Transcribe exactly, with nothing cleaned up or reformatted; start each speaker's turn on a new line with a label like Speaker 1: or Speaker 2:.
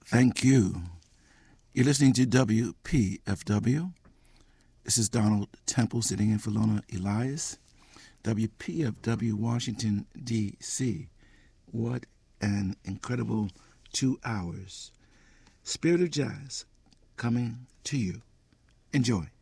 Speaker 1: Thank you. You're listening to W P F W. This is Donald Temple sitting in for Lona Elias. W P F W, Washington, D C What an incredible two hours. Spirit of Jazz coming to you. Enjoy.